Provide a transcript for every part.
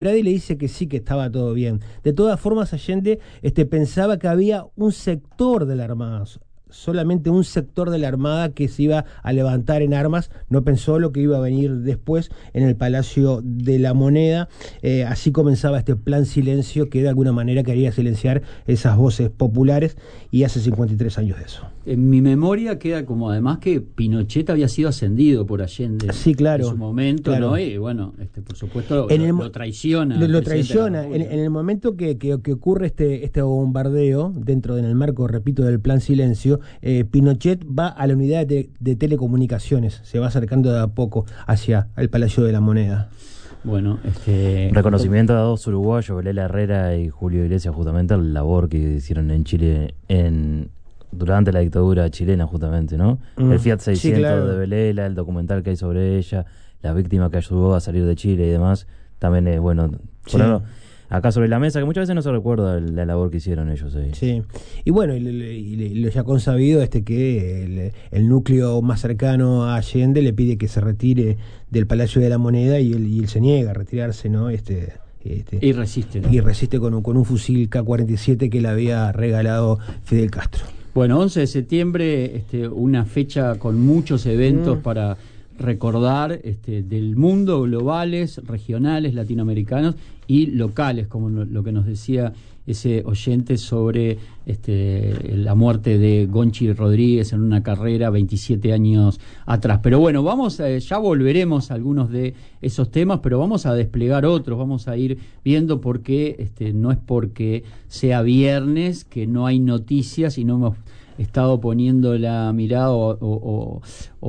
Brady le dice que sí, que estaba todo bien. De todas formas, Allende pensaba que había un sector de la Armada, solamente un sector de la Armada que se iba a levantar en armas. No pensó lo que iba a venir después en el Palacio de la Moneda. Así comenzaba este plan silencio que de alguna manera quería silenciar esas voces populares, y hace 53 años de eso. En mi memoria queda como además que Pinochet había sido ascendido por Allende, sí, claro, en su momento, claro. ¿no? Y bueno, por supuesto lo traiciona. Lo traiciona. En el momento que ocurre este bombardeo, dentro del marco, repito, del plan silencio, Pinochet va a la unidad de telecomunicaciones, se va acercando de a poco hacia el Palacio de la Moneda. Bueno, reconocimiento a dos uruguayos, Belela Herrera y Julio Iglesias, justamente a la labor que hicieron en Chile durante la dictadura chilena, justamente, ¿no? El Fiat 600 sí, claro. de Belela, el documental que hay sobre ella, la víctima que ayudó a salir de Chile y demás, también es bueno ponerlo acá sobre la mesa, que muchas veces no se recuerda la labor que hicieron ellos ahí. Sí, y bueno, lo ya consabido que el núcleo más cercano a Allende le pide que se retire del Palacio de la Moneda, y él se niega a retirarse, ¿no? Y resiste, ¿no? Y resiste con un fusil K-47 que le había regalado Fidel Castro. Bueno, 11 de septiembre, una fecha con muchos eventos para recordar del mundo, globales, regionales, latinoamericanos y locales, como lo que nos decía ese oyente sobre la muerte de Gonchi Rodríguez en una carrera 27 años atrás. Pero bueno, ya volveremos a algunos de esos temas, pero vamos a desplegar otros, vamos a ir viendo por qué no es porque sea viernes que no hay noticias y no hemos estado poniendo la mirada o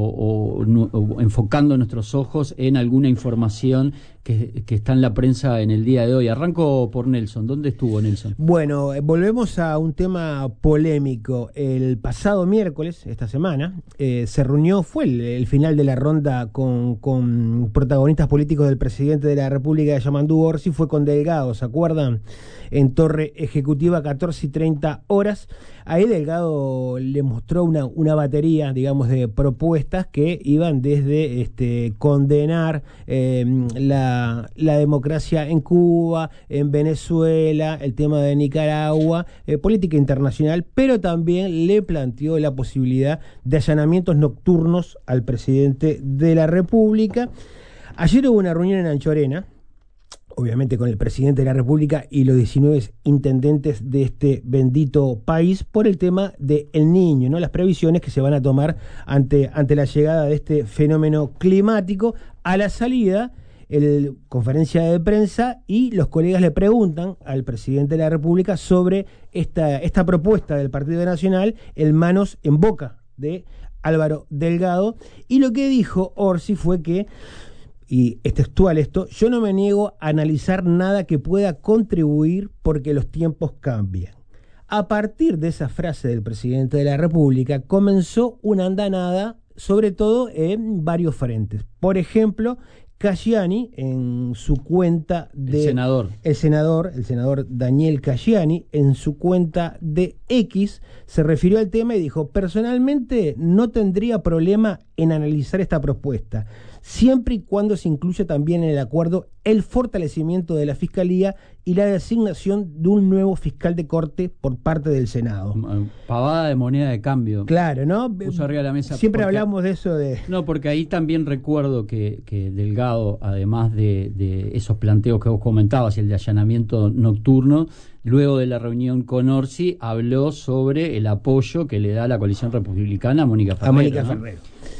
enfocando nuestros ojos en alguna información que está en la prensa en el día de hoy. Arranco por Nelson. ¿Dónde estuvo Nelson? Bueno, volvemos a un tema polémico. El pasado miércoles, esta semana, se reunió, fue el final de la ronda con protagonistas políticos del presidente de la República, Yamandú Orsi, fue con Delgado, ¿se acuerdan? En Torre Ejecutiva, 14:30. Ahí Delgado le mostró una batería, digamos, de propuestas que iban desde condenar la democracia en Cuba, en Venezuela, el tema de Nicaragua, política internacional, pero también le planteó la posibilidad de allanamientos nocturnos al presidente de la República. Ayer hubo una reunión en Anchorena, obviamente con el presidente de la República y los 19 intendentes de este bendito país, por el tema del Niño, ¿no? Las previsiones que se van a tomar ante la llegada de este fenómeno climático. A la salida, conferencia de prensa, y los colegas le preguntan al presidente de la República sobre esta propuesta del Partido Nacional, el manos en boca de Álvaro Delgado, y lo que dijo Orsi fue que, y es textual esto: yo no me niego a analizar nada que pueda contribuir porque los tiempos cambian. A partir de esa frase del presidente de la República comenzó una andanada, sobre todo en varios frentes. Por ejemplo, Casciani, en su cuenta de... El senador Daniel Casciani, en su cuenta de X, se refirió al tema y dijo: personalmente no tendría problema en analizar esta propuesta, siempre y cuando se incluya también en el acuerdo el fortalecimiento de la Fiscalía y la designación de un nuevo fiscal de corte por parte del Senado. Pavada de moneda de cambio. Claro, ¿no? Puso arriba de la mesa. Siempre hablamos de eso de... No, porque ahí también recuerdo que Delgado, además de esos planteos que vos comentabas, el de allanamiento nocturno, luego de la reunión con Orsi, habló sobre el apoyo que le da la coalición republicana a Mónica Ferrero. Ferrero.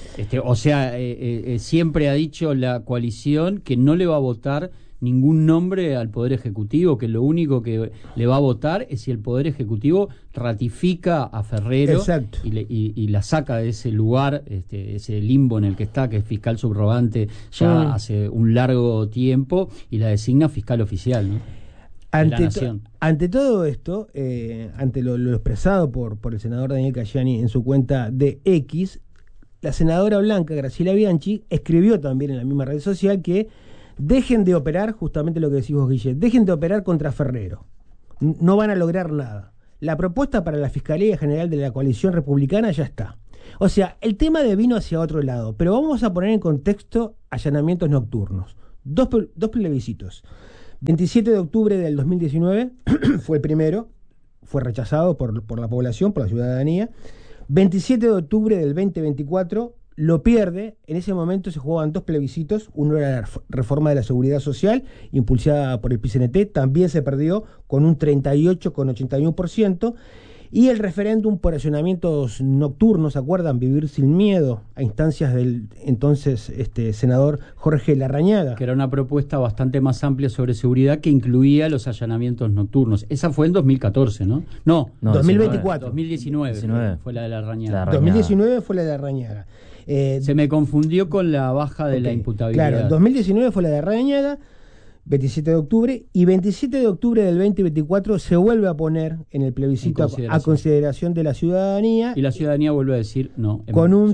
Siempre ha dicho la coalición que no le va a votar ningún nombre al Poder Ejecutivo, que lo único que le va a votar es si el Poder Ejecutivo ratifica a Ferrero. Exacto. Y la saca de ese lugar, ese limbo en el que está, que es fiscal subrogante ya hace un largo tiempo, y la designa fiscal oficial, ¿no? Ante todo esto, ante lo expresado por el senador Daniel Casciani en su cuenta de X, la senadora blanca Graciela Bianchi escribió también en la misma red social que dejen de operar, justamente lo que decís vos, Guille, dejen de operar contra Ferrero. No van a lograr nada. La propuesta para la Fiscalía General de la Coalición Republicana ya está. O sea, el tema vino hacia otro lado, pero vamos a poner en contexto allanamientos nocturnos. Dos plebiscitos. 27 de octubre del 2019 fue el primero, fue rechazado por la población, por la ciudadanía. 27 de octubre del 2024 lo pierde. En ese momento se jugaban dos plebiscitos. Uno era la reforma de la seguridad social, impulsada por el PCNT, también se perdió con un 38,81%. Y el referéndum por allanamientos nocturnos, ¿se acuerdan? Vivir sin miedo, a instancias del entonces senador Jorge Larrañaga. Que era una propuesta bastante más amplia sobre seguridad que incluía los allanamientos nocturnos. Esa fue en 2014, ¿no? No, 2024. 2019 fue la de Larrañaga. 2019 fue la de Larrañaga. Se me confundió con la baja de la imputabilidad. Claro, 2019 fue la de Larrañaga, 27 de octubre, y 27 de octubre del 2024 se vuelve a poner en el plebiscito a consideración de la ciudadanía. Y la ciudadanía vuelve a decir no. Con un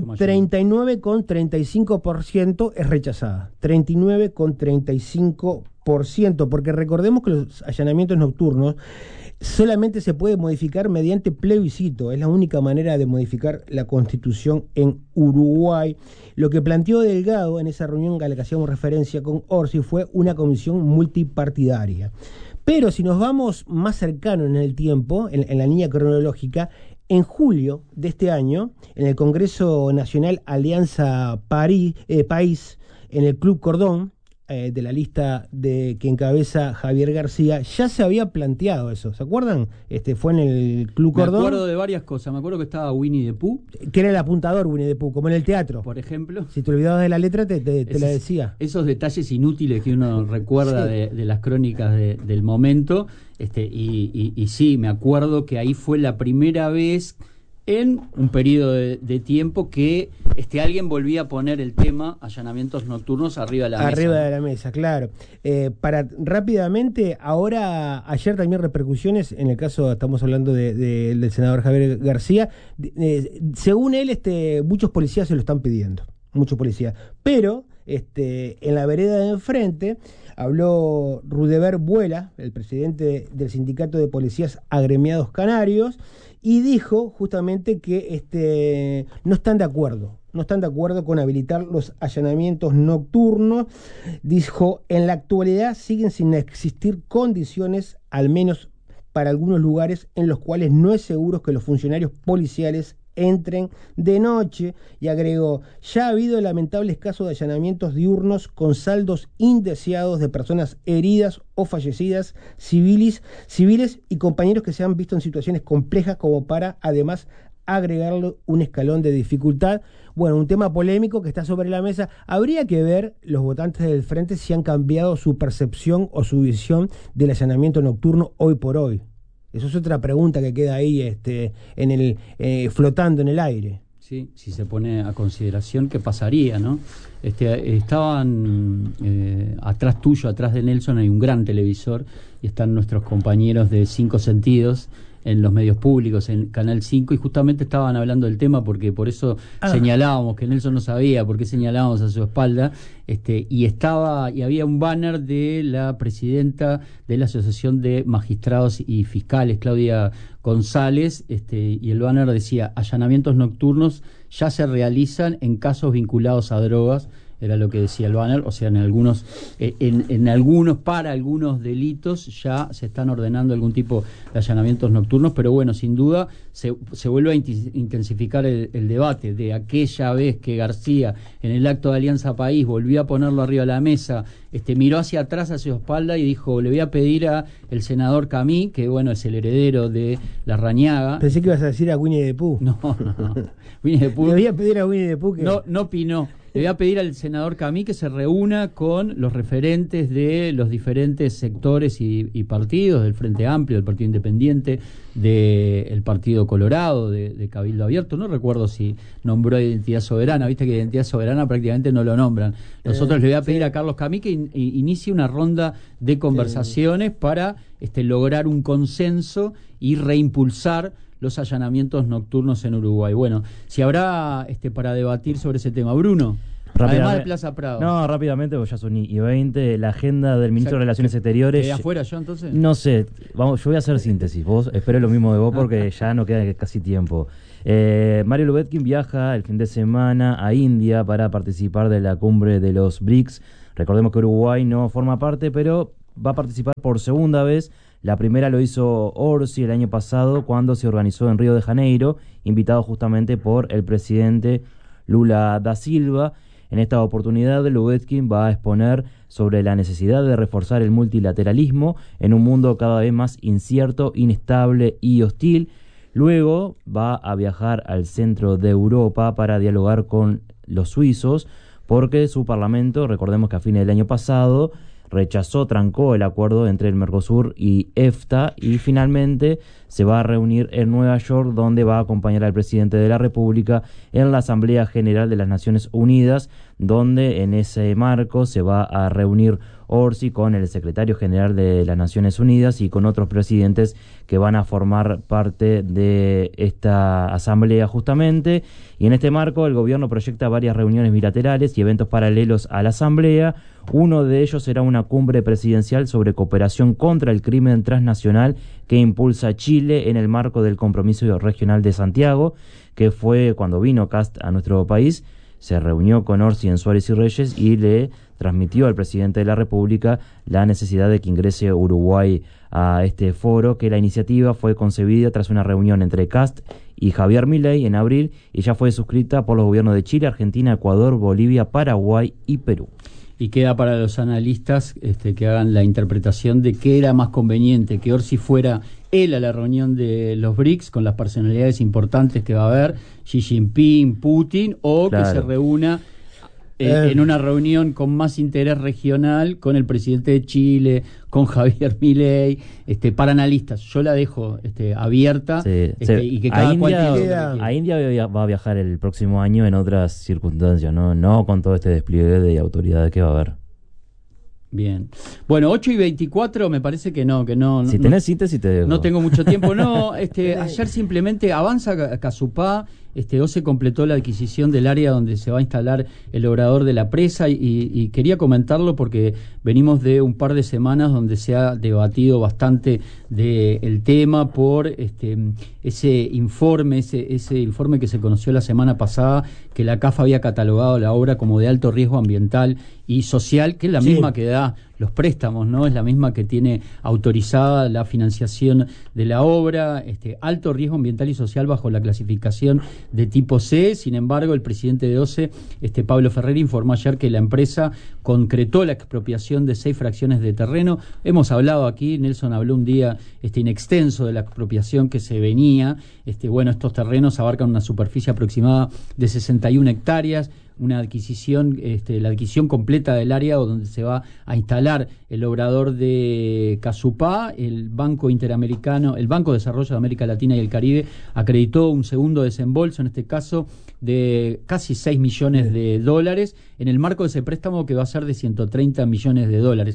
39,35% es rechazada. 39,35%, porque recordemos que los allanamientos nocturnos solamente se puede modificar mediante plebiscito. Es la única manera de modificar la Constitución en Uruguay. Lo que planteó Delgado en esa reunión a la que hacíamos referencia con Orsi fue una comisión multipartidaria. Pero si nos vamos más cercano en el tiempo, en la línea cronológica, en julio de este año, en el Congreso Nacional Alianza País, en el Club Cordón, de la lista que encabeza Javier García, ya se había planteado eso, ¿se acuerdan? Fue en el Club Cordón. Me acuerdo de varias cosas, me acuerdo que estaba Winnie the Pooh. Que era el apuntador Winnie the Pooh, como en el teatro. Por ejemplo. Si te olvidabas de la letra, te la decía. Esos detalles inútiles que uno recuerda de las crónicas del momento, y sí, me acuerdo que ahí fue la primera vez en un periodo de tiempo que alguien volvía a poner el tema allanamientos nocturnos arriba de la mesa. Arriba de la mesa, claro. Para rápidamente, ayer también repercusiones, en el caso, estamos hablando del senador Javier García, según él, muchos policías se lo están pidiendo, muchos policías, pero en la vereda de enfrente habló Rudeber Buela, el presidente del Sindicato de Policías Agremiados Canarios, y dijo justamente que no están de acuerdo con habilitar los allanamientos nocturnos. Dijo, en la actualidad siguen sin existir condiciones, al menos para algunos lugares, en los cuales no es seguro que los funcionarios policiales entren de noche, y agregó, ya ha habido lamentables casos de allanamientos diurnos con saldos indeseados de personas heridas o fallecidas, civiles y compañeros que se han visto en situaciones complejas, como para además agregarle un escalón de dificultad. Bueno, un tema polémico que está sobre la mesa. Habría que ver los votantes del Frente si han cambiado su percepción o su visión del allanamiento nocturno hoy por hoy. Eso es otra pregunta que queda ahí flotando en el aire. Sí, si se pone a consideración qué pasaría, ¿no? Estaban atrás tuyo, atrás de Nelson, hay un gran televisor y están nuestros compañeros de Cinco Sentidos en los medios públicos, en Canal 5, y justamente estaban hablando del tema, porque por eso señalábamos que Nelson no sabía por qué señalábamos a su espalda, y había un banner de la presidenta de la Asociación de Magistrados y Fiscales, Claudia González, y el banner decía: allanamientos nocturnos ya se realizan en casos vinculados a drogas. Era lo que decía el banner, o sea, en algunos para algunos delitos ya se están ordenando algún tipo de allanamientos nocturnos, pero bueno, sin duda se vuelve a intensificar el debate de aquella vez que García en el acto de Alianza País volvió a ponerlo arriba de la mesa, miró hacia atrás, hacia su espalda, y dijo: le voy a pedir a el senador Camí, que bueno, es el heredero de Larrañaga. Pensé que ibas a decir a Winnie the Pooh. No. Winnie the Pooh. Le voy a pedir a Winnie the Pooh que... No opinó. Le voy a pedir al senador Camí que se reúna con los referentes de los diferentes sectores y partidos, del Frente Amplio, del Partido Independiente, del Partido Colorado, de Cabildo Abierto. No recuerdo si nombró Identidad Soberana. Viste que Identidad Soberana prácticamente no lo nombran. Nosotros le voy a pedir a Carlos Camí que inicie una ronda de conversaciones para lograr un consenso y reimpulsar los allanamientos nocturnos en Uruguay. Bueno, si habrá para debatir sobre ese tema. Bruno, además de Plaza Prado. No, rápidamente, porque ya son y 20, la agenda del ministro de Relaciones Exteriores. ¿Quedé afuera yo entonces? No sé, yo voy a hacer síntesis. Vos espero lo mismo de vos, porque ya no queda casi tiempo. Mario Lubetkin viaja el fin de semana a India para participar de la cumbre de los BRICS. Recordemos que Uruguay no forma parte, pero va a participar por segunda vez. La primera lo hizo Orsi el año pasado cuando se organizó en Río de Janeiro, invitado justamente por el presidente Lula da Silva. En esta oportunidad, Lubetkin va a exponer sobre la necesidad de reforzar el multilateralismo en un mundo cada vez más incierto, inestable y hostil. Luego va a viajar al centro de Europa para dialogar con los suizos, porque su parlamento, recordemos que a fines del año pasado, trancó el acuerdo entre el Mercosur y EFTA, y finalmente se va a reunir en Nueva York, donde va a acompañar al presidente de la República en la Asamblea General de las Naciones Unidas, donde en ese marco se va a reunir Orsi con el secretario general de las Naciones Unidas y con otros presidentes que van a formar parte de esta asamblea justamente. Y en este marco el gobierno proyecta varias reuniones bilaterales y eventos paralelos a la asamblea. Uno de ellos será una cumbre presidencial sobre cooperación contra el crimen transnacional que impulsa Chile en el marco del compromiso regional de Santiago, que fue cuando vino Kast a nuestro país. Se reunió con Orsi en Suárez y Reyes y le transmitió al presidente de la República la necesidad de que ingrese Uruguay a este foro, que la iniciativa fue concebida tras una reunión entre Kast y Javier Milei en abril y ya fue suscrita por los gobiernos de Chile, Argentina, Ecuador, Bolivia, Paraguay y Perú. Y queda para los analistas que hagan la interpretación de qué era más conveniente, que Orsi fuera él a la reunión de los BRICS con las personalidades importantes que va a haber, Xi Jinping, Putin, o claro, que se reúna en una reunión con más interés regional con el presidente de Chile, con Javier Milei, para analistas. Yo la dejo abierta, sí, y que cada cual a India va a viajar el próximo año en otras circunstancias, no con todo este despliegue de autoridades que va a haber. Bien. Bueno, 8:24 me parece que no. Si tenés síntesis te dejo. No tengo mucho tiempo. No, ayer simplemente avanza Casupá. OCE completó la adquisición del área donde se va a instalar el obrador de la presa y quería comentarlo porque venimos de un par de semanas donde se ha debatido bastante del tema por ese informe que se conoció la semana pasada, que la CAF había catalogado la obra como de alto riesgo ambiental y social, que es la misma que da los préstamos, ¿no? Es la misma que tiene autorizada la financiación de la obra, alto riesgo ambiental y social bajo la clasificación de tipo C. Sin embargo, el presidente de OCE, Pablo Ferrer, informó ayer que la empresa concretó la expropiación de 6 fracciones de terreno. Hemos hablado aquí, Nelson habló un día in extenso de la expropiación que se venía. Estos terrenos abarcan una superficie aproximada de 61 hectáreas, una adquisición, la adquisición completa del área donde se va a instalar el obrador de Casupá. El Banco Interamericano, el Banco de Desarrollo de América Latina y el Caribe, acreditó un segundo desembolso, en este caso de casi $6 millones en el marco de ese préstamo que va a ser de $130 millones.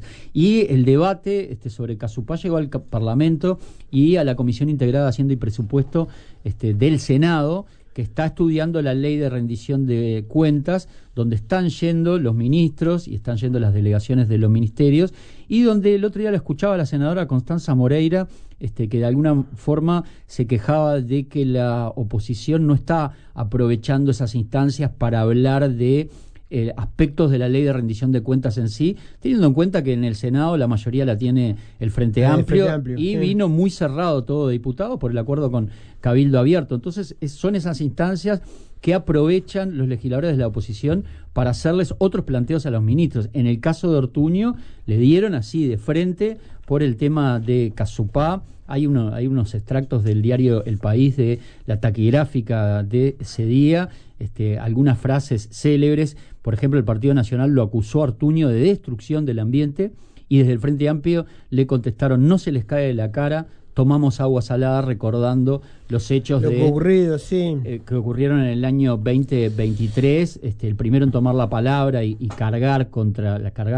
Y el debate sobre Casupá llegó al Parlamento y a la Comisión Integrada de Hacienda y Presupuesto del Senado, que está estudiando la ley de rendición de cuentas, donde están yendo los ministros y están yendo las delegaciones de los ministerios, y donde el otro día lo escuchaba la senadora Constanza Moreira, que de alguna forma se quejaba de que la oposición no está aprovechando esas instancias para hablar de aspectos de la ley de rendición de cuentas en sí, teniendo en cuenta que en el Senado la mayoría la tiene el Frente Amplio, y sí, vino muy cerrado todo de diputados por el acuerdo con Cabildo Abierto. Entonces son esas instancias que aprovechan los legisladores de la oposición para hacerles otros planteos a los ministros. En el caso de Ortuño le dieron así de frente por el tema de Casupá. Hay unos extractos del diario El País de la taquigráfica de ese día, algunas frases célebres. Por ejemplo, el Partido Nacional lo acusó a Ortuño de destrucción del ambiente y desde el Frente Amplio le contestaron: no se les cae de la cara, tomamos agua salada, recordando los hechos que ocurrieron en el año 2023. El primero en tomar la palabra y cargar contra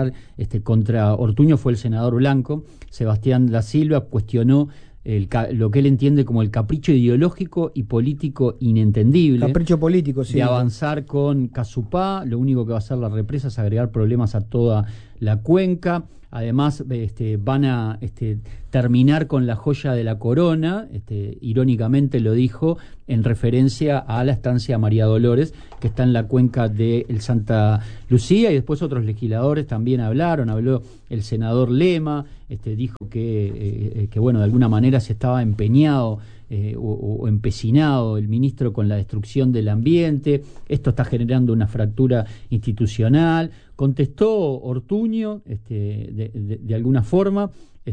Ortuño fue el senador Blanco. Sebastián da Silva cuestionó lo que él entiende como el capricho ideológico y político inentendible. Capricho político, sí. De avanzar con Casupá. Lo único que va a hacer la represa es agregar problemas a toda la cuenca. Además, van a terminar con la joya de la corona, irónicamente lo dijo, en referencia a la estancia María Dolores, que está en la cuenca de el Santa Lucía, y después otros legisladores también habló el senador Lema, dijo que bueno, de alguna manera se estaba empeñado o empecinado el ministro con la destrucción del ambiente, esto está generando una fractura institucional. Contestó Ortuño de alguna forma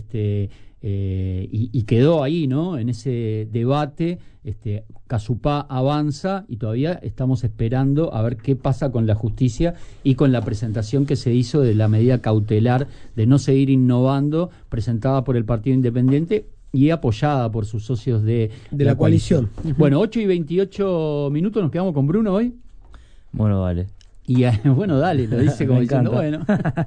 y quedó ahí, ¿no? En ese debate. Casupá avanza y todavía estamos esperando a ver qué pasa con la justicia y con la presentación que se hizo de la medida cautelar de no seguir innovando, presentada por el Partido Independiente y apoyada por sus socios de la coalición. Bueno, 8:28, nos quedamos con Bruno hoy. Bueno, dale. Y bueno, dale, lo dice como diciendo, bueno.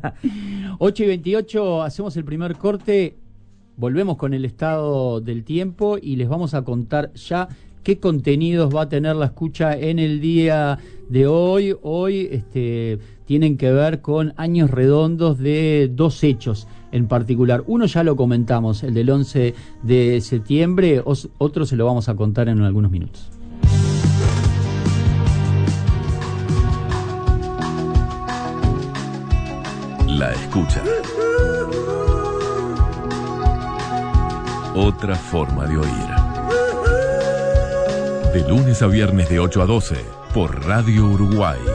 8:28, hacemos el primer corte, volvemos con el estado del tiempo y les vamos a contar ya qué contenidos va a tener la escucha en el día de hoy. Hoy tienen que ver con años redondos de dos hechos en particular. Uno ya lo comentamos, el del 11 de septiembre, otro se lo vamos a contar en algunos minutos. La escucha. Otra forma de oír. De lunes a viernes de 8 a 12 por Radio Uruguay.